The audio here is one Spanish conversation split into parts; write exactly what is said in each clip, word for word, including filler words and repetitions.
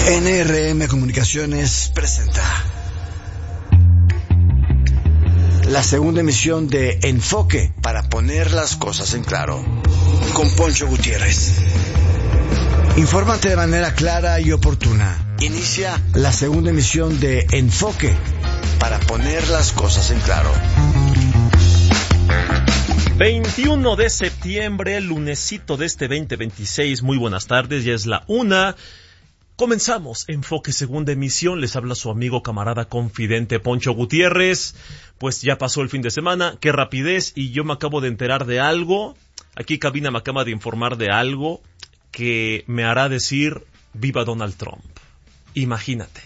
N R M Comunicaciones presenta la segunda emisión de Enfoque, para poner las cosas en claro, con Poncho Gutiérrez. Infórmate de manera clara y oportuna. Inicia la segunda emisión de Enfoque, para poner las cosas en claro. veintiuno de septiembre, lunesito de este veinte veintiséis. Muy buenas tardes, ya es la una. Comenzamos Enfoque, segunda emisión. Les habla su amigo, camarada, confidente Poncho Gutiérrez. Pues ya pasó el fin de semana, qué rapidez, y yo me acabo de enterar de algo. Aquí Cabina me acaba de informar de algo que me hará decir viva Donald Trump. Imagínate.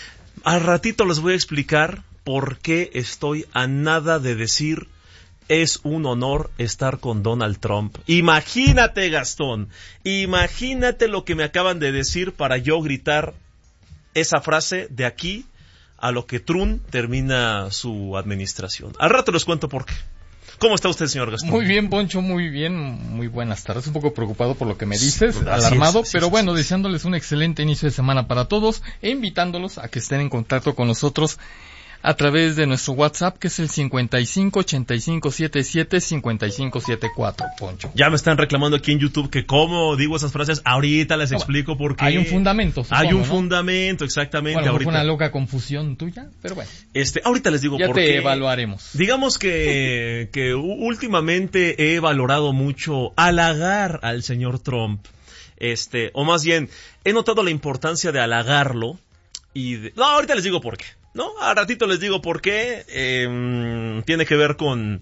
Al ratito les voy a explicar por qué estoy a nada de decir es un honor estar con Donald Trump. Imagínate, Gastón, imagínate lo que me acaban de decir para yo gritar esa frase de aquí a lo que Trump termina su administración. Al rato les cuento por qué. ¿Cómo está usted, señor Gastón? Muy bien, Poncho, muy bien, muy buenas tardes. Un poco preocupado por lo que me dices, Así alarmado, es, pero es, bueno, es. deseándoles un excelente inicio de semana para todos e invitándolos a que estén en contacto con nosotros a través de nuestro WhatsApp, que es el cincuenta y cinco, ochenta y cinco, setenta y siete, cincuenta y cinco setenta y cuatro, Poncho. Ya me están reclamando aquí en YouTube que cómo digo esas frases. Ahorita les explico por qué. Hay un fundamento, supongo, Hay un ¿no? fundamento, exactamente. Bueno, ahorita fue una loca confusión tuya, pero bueno. Este, ahorita les digo ya por te qué. evaluaremos. Digamos que, que últimamente he valorado mucho halagar al señor Trump. Este, o más bien, he notado la importancia de halagarlo y de... No, ahorita les digo por qué. No, a ratito les digo por qué. Eh, tiene que ver con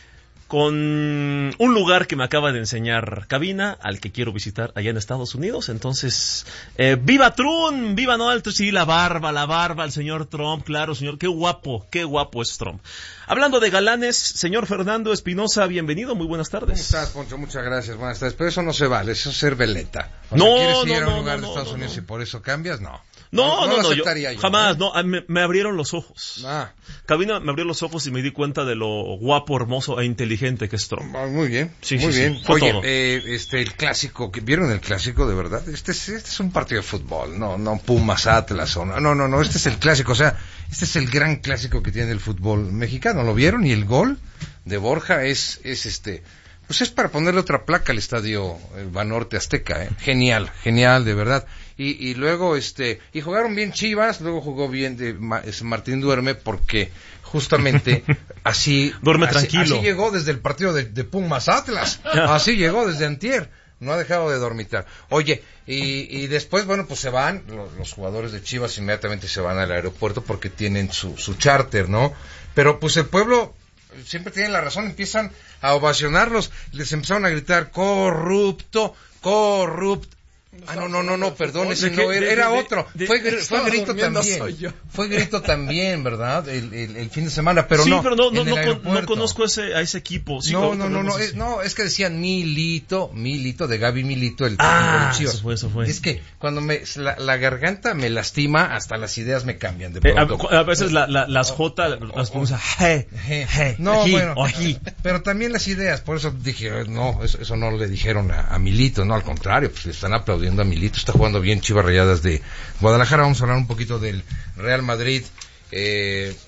con un lugar que me acaba de enseñar Cabina, al que quiero visitar allá en Estados Unidos. Entonces, eh, ¡viva Trump! ¡Viva Donald Trump! Sí, la barba, la barba, el señor Trump, claro, señor. ¡Qué guapo, qué guapo es Trump! Hablando de galanes, señor Fernando Espinosa, bienvenido, muy buenas tardes. ¿Cómo estás, Poncho? Muchas gracias, buenas tardes. Pero eso no se vale, eso es ser veleta. O no, sea, ¿quieres no, ir a un no, lugar no, de Estados no, Unidos no. y por eso cambias? No. No, no, no, no, no lo yo, aceptaría yo, jamás, ¿eh? no, me, me abrieron los ojos. Ah. Cabina me abrió los ojos y me di cuenta de lo guapo, hermoso e inteligente que es Trump. Ah, muy bien, Sí, muy sí, bien. sí, fue Oye, todo. eh, este, el clásico, ¿vieron el clásico de verdad? Este es, este es un partido de fútbol, no, no Pumas, Atlas, o no, no, no, no, este es el clásico, o sea, este es el gran clásico que tiene el fútbol mexicano, ¿lo vieron? Y el gol de Borja es, es este... Pues es para ponerle otra placa al estadio eh, Banorte Azteca, ¿eh? Genial, genial, de verdad. Y, y luego, este, y jugaron bien Chivas, luego jugó bien de, Ma, es Martín Duerme, porque justamente así, Duerme así, tranquilo. así llegó desde el partido de, de Pumas Atlas, así llegó desde antier, no ha dejado de dormitar. Oye, y, y después, bueno, pues se van, los, los jugadores de Chivas inmediatamente se van al aeropuerto porque tienen su, su charter, ¿no? Pero pues el pueblo siempre tienen la razón, empiezan a ovacionarlos, les empezaron a gritar corrupto, corrupto. Ah, no, no, no, no, perdón, ese no era, era otro. Fue, fue grito también. Fue grito también, ¿verdad? El, el, el fin de semana, pero sí, no. pero no, no, no, con, no conozco ese, a ese equipo. Sí, no, no, no, no, es, no, es que decían Milito, Milito, de Gaby Milito, el ah, el eso fue, eso fue. Es que cuando me, la, la garganta me lastima, hasta las ideas me cambian de Eh, pronto. a, a veces la, la, las J las pronuncia je, je, no, aquí, bueno, o aquí. Pero también las ideas, por eso dije, no, eso, eso no le dijeron a, a Milito, no, al contrario, pues le están aplaudiendo a Milito, está jugando bien Chivas Rayadas de Guadalajara. Vamos a hablar un poquito del Real Madrid. Eh,